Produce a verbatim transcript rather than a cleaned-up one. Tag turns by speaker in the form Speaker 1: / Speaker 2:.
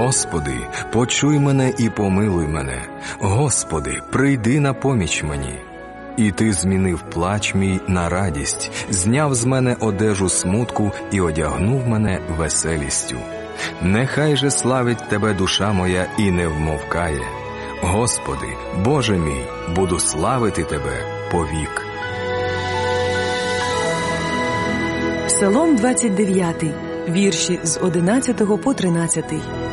Speaker 1: Господи, почуй мене і помилуй мене. Господи, прийди на поміч мені. І Ти змінив плач мій на радість, зняв з мене одежу смутку і одягнув мене веселістю. Нехай же славить Тебе душа моя і не вмовкає. Господи, Боже мій, буду славити Тебе повік.
Speaker 2: Псалом двадцять дев'ятий, вірші з одинадцятого по тринадцятий.